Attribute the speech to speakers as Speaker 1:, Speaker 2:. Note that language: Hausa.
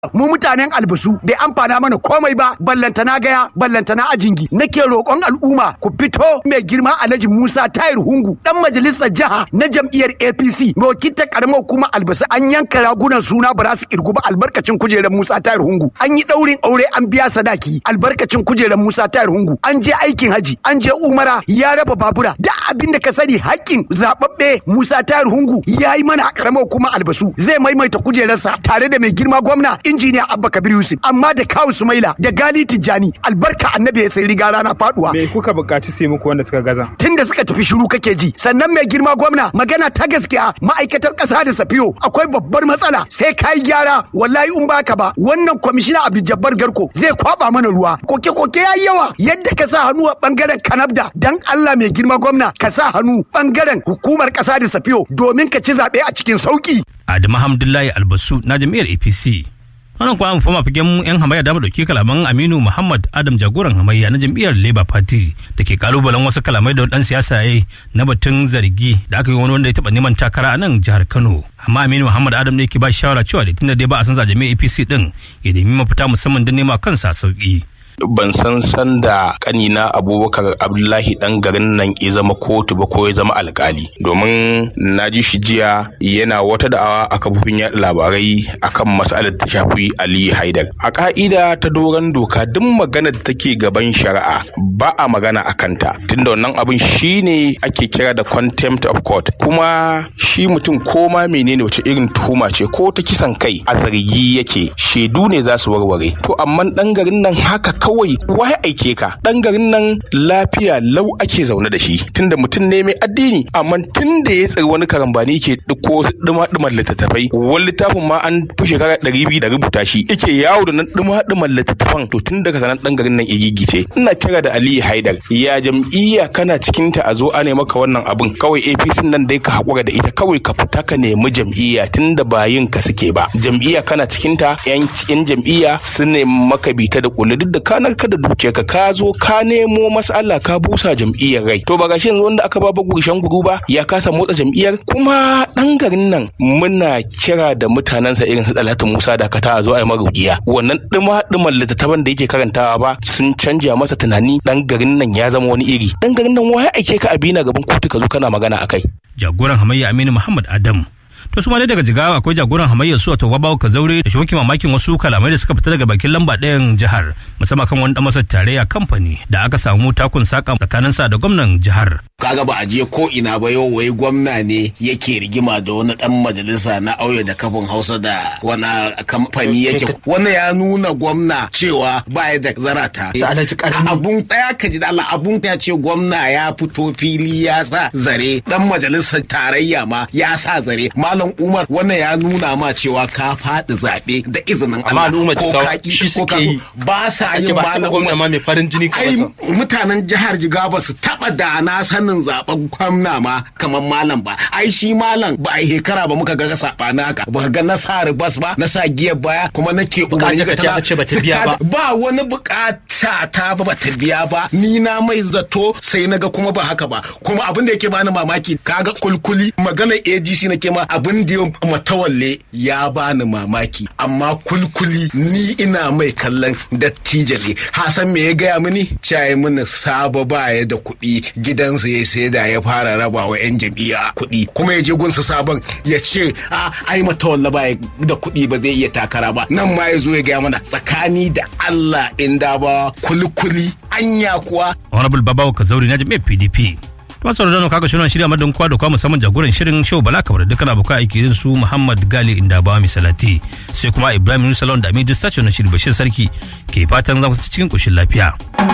Speaker 1: mu mutanen albasu bai amfana mana komai ba, ballantana gaya ballantana ajingi. Nake roƙon al'umma ku fito mai girma Alhaji Musa Tahir Hungu dan majalisar jiha na jam'iyyar APC mai wakiltar karamar kuma albasu an yanka ragunan suna ba za su kirgu ba albarkacin kujerar Musa Tahir Hungu. An yi daurin aure an biya sadaki albarkacin kujerar Musa Tahir Hungu. An je aikin haji, an je umara, ya raba babura. Da abin da ka sani haƙƙin zababbe Musa Tahir Hungu ya yi mana a karamar kuma albasu zai maimaita kujerarsa tare da mai girma gwamna injiniya Abba Kabir Yusuf. Amma da Kawu Sumaila da Gali Tijjani albarka annabi ya sai riga rana faduwa.
Speaker 2: Me kuka buƙaci sai muku wanda suka gaza?
Speaker 1: Tunda suka tafi shiru kake ji. Sannan mai girma gwamna magana ta gaskiya ma'aikatar ƙasa da Safiyo akwai babbar matsala sai kai gyara wallahi in baka ba wannan kwamishina Abdul Jabbar Garko zai kwaba mana ruwa. Koke yayi yawa yadda ka sa hannu a bangaren Kanabda dan Allah mai girma gwamna ka sa hannu bangaren hukumar ƙasa da Safiyo domin ka ci zaɓe a cikin sauki.
Speaker 3: Adamu Hamdullahi Albasu na jam'iyyar APC. Wannan kuwa mu fama fagen yan hamayya da mu dauki kalaman Aminu Muhammad Adam jagoran hamayya na jam'iyyar Labour Party da ke kalubalen wasu kalamai da dan siyasa yayi na batun zargi da aka yi wani wanda ya taba neman takara a nan jihar Kano. Amma Aminu Muhammad Adam ne yake ba shawara cewa da tunda dai ba a san za jami'ar APC din ya nemi mafita musamman don nema kansa sauki.
Speaker 4: Ban san sanda kanina Abubakar Abdullahi dan garin nan ya zama kotu ba ko ya zama alkali, domin na ji shi jiya yana wata da'awa a kafofin yaɗa labarai akan mas'alar ta shafi Ali Haidar. A ka'ida ta doron doka duk magana da take gaban shari'a ba a magana a kanta, tunda wannan abin shine ake kira da contempt of court. Kuma shi mutum koma menene wace irin tuhuma ce ko ta kisan kai a zargi yake, shaidu ne za su warware. To amma dan garin nan haka kawai wai aike ka, dan garin nan lafiya lau ake zaune da shi tunda mutum ne mai addini, amma tunda ya tsiri wani karambani ke ko duma littattafai, wani littafin ma an fi shekara 200 da rubuta shi yake yawo da nan duma littattafan. To tun daga sanan dan garin nan ya gigice. Ina kira da Ali Haidar, ya jam'iyya kana cikin ta a zo a ne maka wannan abun, kawai APC nan dai ka hakura da ita, kawai ka fita ka nemi jam'iyya tunda ba yin ka suke ba. Jam'iyya kana cikin ta, yan jam'iyya su ne maka bita da kullu, duk da kana ka da dukiyarka ka zo ka nemo mas'ala ka busa jam'iyyar rai. To ba gashi yanzu wanda aka ba gurshen guru ba ya kasa motsa jam'iyyar. Kuma dan garin nan muna kira da mutanensa irin su Talatu Musa da Kata a zo a yi marugiya. Wannan duman littattafan da yake karantawa ba sun canja masa tunani. Dan garin nan ya zama wani iri. Dan garin nan wai aike ka abina gaban kotu ka zo kana magana akai.
Speaker 3: Jagoran hamayya Aminu Muhammad Adam. To su ma dai daga Jigawa akwai jagoran hamayyar su wato Wabawo Kazaure da shi mamakin wasu kalamai da suka fita daga bakin lamba ɗayan jihar, musamman kan wani dan masar tarayya kamfani da aka samu takun saka tsakanin sa da gwamnan jihar.
Speaker 5: Kaga ba a je ko ina ba yau wai gwamna ne yake rigima da wani dan majalisa na auye da kafin Hausa da wani kamfani yake. Wannan ya nuna gwamna cewa ba ya da zarata. Abun daya ka ji da Allah, abun ya ce gwamna ya fito fili ya sa zare, dan majalisar tarayya ma ya sa zare. Malam Umar, wannan ya nuna ma cewa ka faɗi zaɓe da izinin Allah. Ko kaki ko kaso ba sa yin Malam Umar
Speaker 2: ma mai farin jini.
Speaker 5: Ai mutanen jihar Jigawa su taba da na sanin zaben gwamna ma kamar Malam ba. Ai shi Malam ba a hekara ba muka ga sabana haka. Ba ga na sa ribas ba, na sa giyar baya, kuma nake umarni ka ba wani bukata ta ba ta biya ba. Ni na mai zato sai naga kuma ba haka ba. Kuma abin da yake bani mamaki kaga kulkuli magana ADC nake ma abin da Matawalle ya bani mamaki, amma kulkuli ni ina mai kallon dattijale. Hasan me ya gaya mini? Caye mini Sabo baya da kuɗi, gidansa ya sai da ya fara raba wa 'yan jam'iyya kuɗi, kuma ya je gunsa Sabon ya ce ai Matawalle baya da kuɗi ba zai iya takara ba. Nan ma ya zo ya gaya mana tsakani da Allah inda ba kulkuli anya kuwa.
Speaker 3: Honorable Babawo Kazauri na jami'ar PDP. Masu da kaga shirin shirya madan kwa da kwa musamman jagoran shirin show Bala Kabar dukkan abokan aiki irin su Muhammad Gali Indabawa Misalati, sai kuma Ibrahim Salon da Amidu Station na shirin Bashir Sarki ke fatan za ku cikin koshin lafiya.